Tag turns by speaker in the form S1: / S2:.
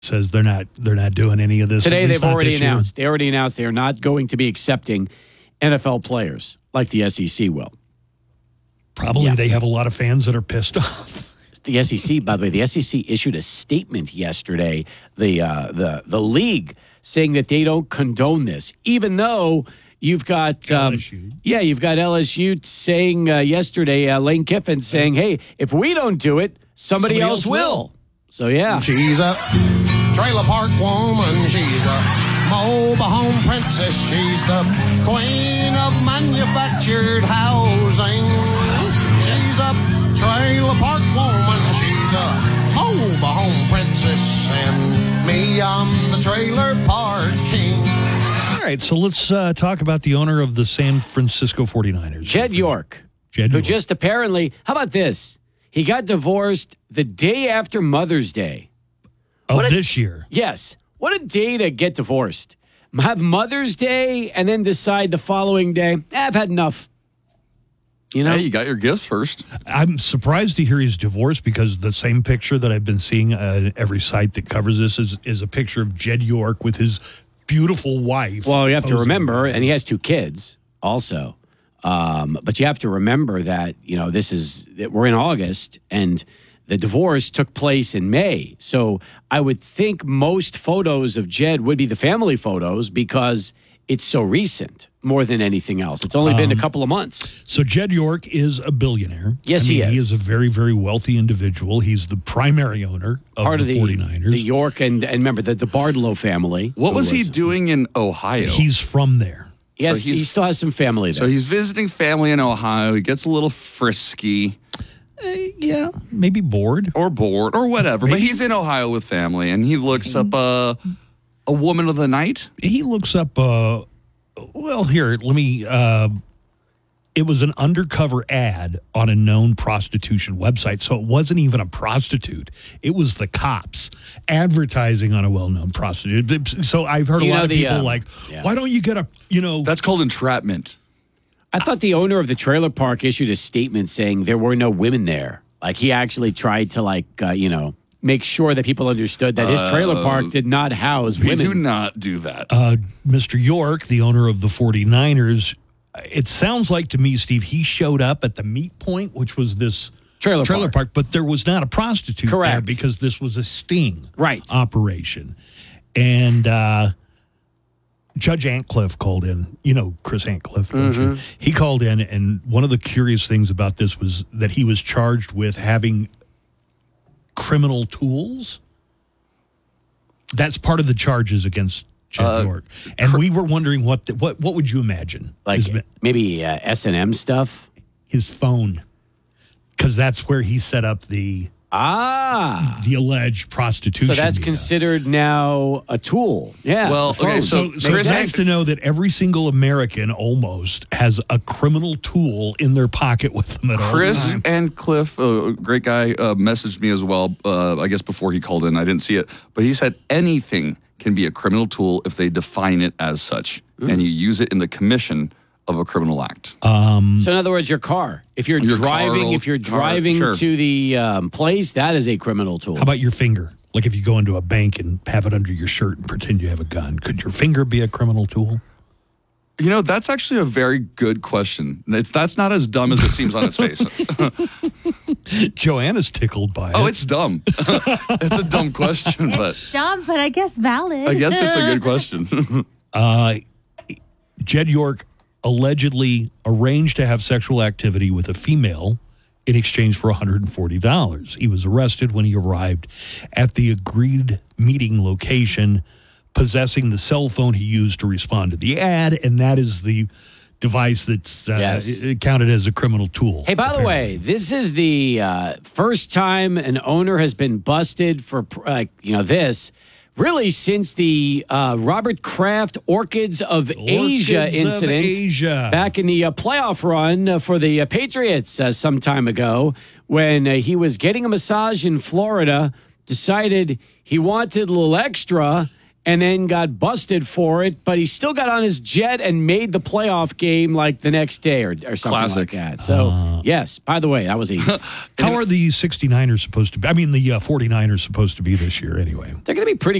S1: says they're not doing any of this.
S2: Today they've already announced. They already announced they are not going to be accepting NFL players like the SEC will.
S1: Probably they have a lot of fans that are pissed off.
S2: The SEC, by the way, the SEC issued a statement yesterday, the league, saying that they don't condone this, even though you've got
S1: LSU.
S2: You've got LSU saying yesterday, Lane Kiffin saying, hey, if we don't do it, somebody else will. So, yeah.
S3: She's a trailer park woman. She's a mobile home princess. She's the queen of manufactured housing. She's a trailer park woman. She's a mobile home princess. And me, I'm the trailer park king.
S1: All right, so let's talk about the owner of the San Francisco 49ers.
S2: Jed York. Who just apparently, how about this? He got divorced the day after Mother's Day.
S1: This year.
S2: Yes. What a day to get divorced. Have Mother's Day and then decide the following day, I've had enough. You know?
S4: Hey, you got your gifts first.
S1: I'm surprised to hear he's divorced because the same picture that I've been seeing on every site that covers this is a picture of Jed York with his beautiful wife.
S2: Well, you have to remember, and he has 2 kids also. But you have to remember that, we're in August and the divorce took place in May. So I would think most photos of Jed would be the family photos because it's so recent more than anything else. It's only been a couple of months.
S1: So Jed York is a billionaire.
S2: Yes, he is.
S1: He is a very, very wealthy individual. He's the primary owner of the 49ers.
S2: The York and remember the Bardlow family.
S4: What was he doing in Ohio?
S1: He's from there.
S2: Yes, he still has some family there.
S4: So he's visiting family in Ohio. He gets a little frisky.
S1: Yeah, maybe bored.
S4: Or whatever. Maybe. But he's in Ohio with family, and he looks up a woman of the night.
S1: He looks up, it was an undercover ad on a known prostitution website, so it wasn't even a prostitute. It was the cops advertising on a well-known prostitute. So I've heard a lot of people why don't you get a,
S4: That's called entrapment.
S2: I thought the owner of the trailer park issued a statement saying there were no women there. Like he actually tried to make sure that people understood that his trailer park did not house women.
S4: We do not do that.
S1: Mr. York, the owner of the 49ers, it sounds like to me, Steve, he showed up at the meet point, which was this trailer park, but there was not a prostitute there because this was a sting operation. And Judge Antcliffe called in. You know Chris Antcliffe, don't you? He called in, and one of the curious things about this was that he was charged with having criminal tools. That's part of the charges against Jed York. And we were wondering what would you imagine?
S2: Like maybe S&M stuff?
S1: His phone. Because that's where he set up the alleged prostitution.
S2: So that's considered now a tool. Yeah.
S4: Well, okay,
S1: so Chris has to know that every single American almost has a criminal tool in their pocket with them at all
S4: Chris
S1: time.
S4: and Cliff, a great guy, messaged me as well, I guess before he called in. I didn't see it. But he said anything can be a criminal tool if they define it as such. And you use it in the commission of a criminal act.
S2: So in other words, your car. If you're driving to the place, that is a criminal tool.
S1: How about your finger? Like if you go into a bank and have it under your shirt and pretend you have a gun, could your finger be a criminal tool?
S4: That's actually a very good question. That's not as dumb as it seems on its face.
S1: Joanna's tickled by it.
S4: Oh, it's dumb. It's a dumb question, but
S5: dumb, but I guess valid.
S4: I guess it's a good question.
S1: Jed York allegedly arranged to have sexual activity with a female in exchange for $140. He was arrested when he arrived at the agreed meeting location, possessing the cell phone he used to respond to the ad, and that is the device that's counted as a criminal tool.
S2: Hey, by the way, this is the first time an owner has been busted for this. Really, since the Robert Kraft Orchids of Asia incident back in the playoff run for the Patriots some time ago, when he was getting a massage in Florida, decided he wanted a little extra and then got busted for it, but he still got on his jet and made the playoff game like the next day or something
S4: Classic.
S2: like that. So, yes, by the way, that was easy.
S1: How are the 69ers supposed to be? I mean, the 49ers supposed to be this year anyway?
S2: They're going to be pretty